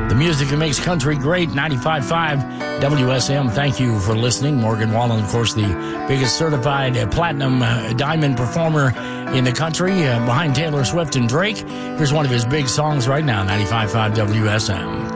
The music that makes country great, 95.5 WSM. Thank you for listening. Morgan Wallen, of course, the biggest certified platinum diamond performer in the country, behind Taylor Swift and Drake. Here's one of his big songs right now, 95.5 WSM.